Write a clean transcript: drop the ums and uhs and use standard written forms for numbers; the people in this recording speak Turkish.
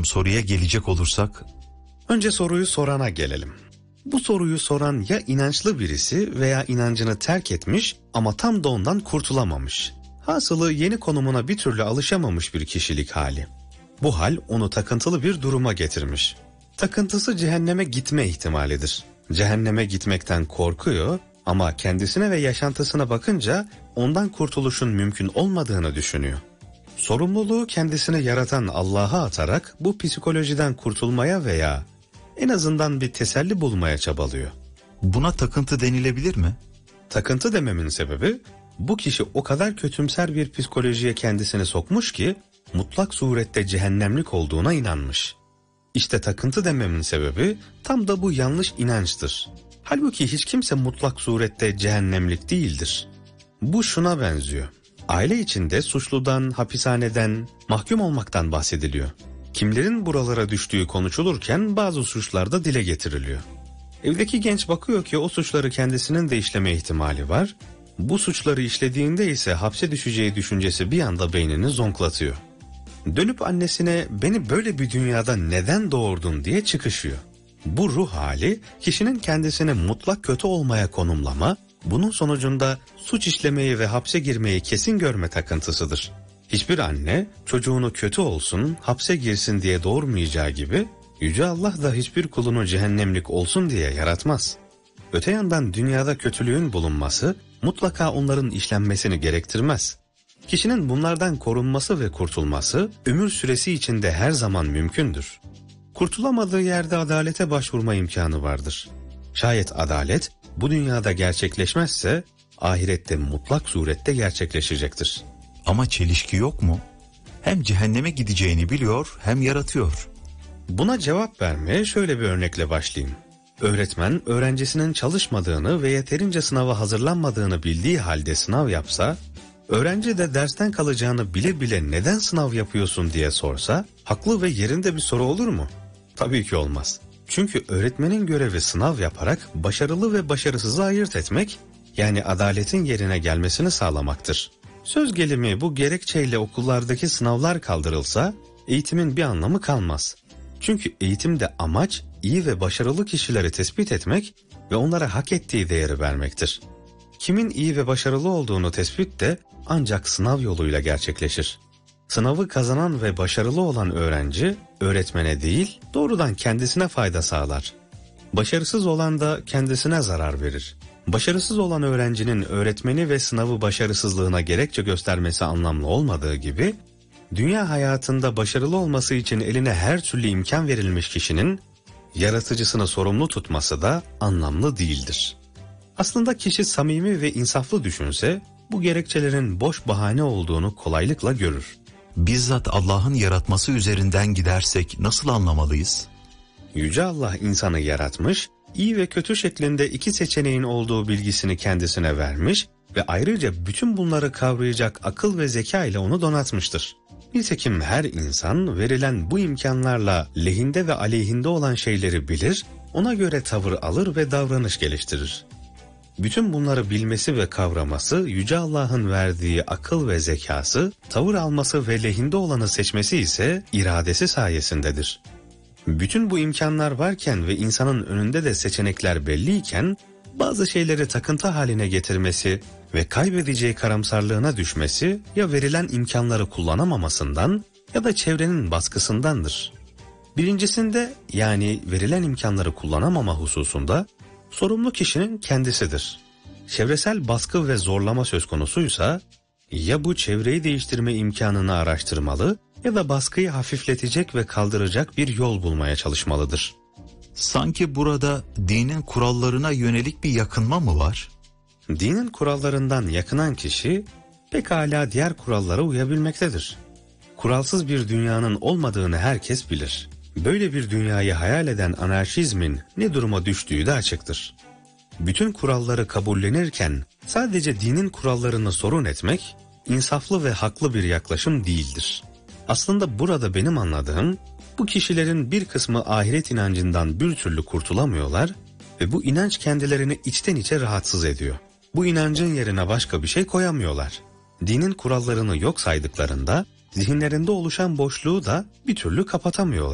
soruya gelecek olursak. Önce soruyu sorana gelelim. Bu soruyu soran ya inançlı birisi veya inancını terk etmiş ama tam da ondan kurtulamamış. Hasılı yeni konumuna bir türlü alışamamış bir kişilik hali. Bu hal onu takıntılı bir duruma getirmiş. Takıntısı cehenneme gitme ihtimalidir. Cehenneme gitmekten korkuyor ama kendisine ve yaşantısına bakınca ondan kurtuluşun mümkün olmadığını düşünüyor. Sorumluluğu kendisini yaratan Allah'a atarak bu psikolojiden kurtulmaya veya en azından bir teselli bulmaya çabalıyor. Buna takıntı denilebilir mi? Takıntı dememin sebebi, bu kişi o kadar kötümser bir psikolojiye kendisini sokmuş ki mutlak surette cehennemlik olduğuna inanmış. İşte takıntı dememin sebebi tam da bu yanlış inançtır. Halbuki hiç kimse mutlak surette cehennemlik değildir. Bu şuna benziyor. Aile içinde suçludan, hapishaneden, mahkum olmaktan bahsediliyor. Kimlerin buralara düştüğü konuşulurken bazı suçlar da dile getiriliyor. Evdeki genç bakıyor ki o suçları kendisinin de işleme ihtimali var. Bu suçları işlediğinde ise hapse düşeceği düşüncesi bir anda beynini zonklatıyor. Dönüp annesine beni böyle bir dünyada neden doğurdun diye çıkışıyor. Bu ruh hali kişinin kendisini mutlak kötü olmaya konumlama, bunun sonucunda suç işlemeyi ve hapse girmeyi kesin görme takıntısıdır. Hiçbir anne çocuğunu kötü olsun, hapse girsin diye doğurmayacağı gibi Yüce Allah da hiçbir kulunu cehennemlik olsun diye yaratmaz. Öte yandan dünyada kötülüğün bulunması mutlaka onların işlenmesini gerektirmez. Kişinin bunlardan korunması ve kurtulması ömür süresi içinde her zaman mümkündür. Kurtulamadığı yerde adalete başvurma imkanı vardır. Şayet adalet bu dünyada gerçekleşmezse ahirette mutlak surette gerçekleşecektir. Ama çelişki yok mu? Hem cehenneme gideceğini biliyor hem yaratıyor. Buna cevap vermeye şöyle bir örnekle başlayayım. Öğretmen öğrencisinin çalışmadığını ve yeterince sınava hazırlanmadığını bildiği halde sınav yapsa, öğrenci de dersten kalacağını bile bile neden sınav yapıyorsun diye sorsa, haklı ve yerinde bir soru olur mu? Tabii ki olmaz. Çünkü öğretmenin görevi sınav yaparak başarılı ve başarısızı ayırt etmek, yani adaletin yerine gelmesini sağlamaktır. Söz gelimi bu gerekçeyle okullardaki sınavlar kaldırılsa, eğitimin bir anlamı kalmaz. Çünkü eğitimde amaç iyi ve başarılı kişileri tespit etmek ve onlara hak ettiği değeri vermektir. Kimin iyi ve başarılı olduğunu tespit de ancak sınav yoluyla gerçekleşir. Sınavı kazanan ve başarılı olan öğrenci, öğretmene değil, doğrudan kendisine fayda sağlar. Başarısız olan da kendisine zarar verir. Başarısız olan öğrencinin öğretmeni ve sınavı başarısızlığına gerekçe göstermesi anlamlı olmadığı gibi, dünya hayatında başarılı olması için eline her türlü imkan verilmiş kişinin, yaratıcısını sorumlu tutması da anlamlı değildir. Aslında kişi samimi ve insaflı düşünse, bu gerekçelerin boş bahane olduğunu kolaylıkla görür. Bizzat Allah'ın yaratması üzerinden gidersek nasıl anlamalıyız? Yüce Allah insanı yaratmış, iyi ve kötü şeklinde iki seçeneğin olduğu bilgisini kendisine vermiş ve ayrıca bütün bunları kavrayacak akıl ve zeka ile onu donatmıştır. Nitekim her insan verilen bu imkanlarla lehinde ve aleyhinde olan şeyleri bilir, ona göre tavır alır ve davranış geliştirir. Bütün bunları bilmesi ve kavraması, Yüce Allah'ın verdiği akıl ve zekası, tavır alması ve lehinde olanı seçmesi ise iradesi sayesindedir. Bütün bu imkanlar varken ve insanın önünde de seçenekler belliyken, bazı şeyleri takıntı haline getirmesi ve kaybedeceği karamsarlığına düşmesi ya verilen imkanları kullanamamasından ya da çevrenin baskısındandır. Birincisinde, yani verilen imkanları kullanamama hususunda sorumlu kişinin kendisidir. Çevresel baskı ve zorlama söz konusuysa ya bu çevreyi değiştirme imkanını araştırmalı ya da baskıyı hafifletecek ve kaldıracak bir yol bulmaya çalışmalıdır. Sanki burada dinin kurallarına yönelik bir yakınma mı var? Dinin kurallarından yakınan kişi pekala diğer kurallara uyabilmektedir. Kuralsız bir dünyanın olmadığını herkes bilir. Böyle bir dünyayı hayal eden anarşizmin ne duruma düştüğü de açıktır. Bütün kuralları kabullenirken sadece dinin kurallarını sorun etmek, insaflı ve haklı bir yaklaşım değildir. Aslında burada benim anladığım, bu kişilerin bir kısmı ahiret inancından bir türlü kurtulamıyorlar ve bu inanç kendilerini içten içe rahatsız ediyor. Bu inancın yerine başka bir şey koyamıyorlar. Dinin kurallarını yok saydıklarında zihinlerinde oluşan boşluğu da bir türlü kapatamıyorlar.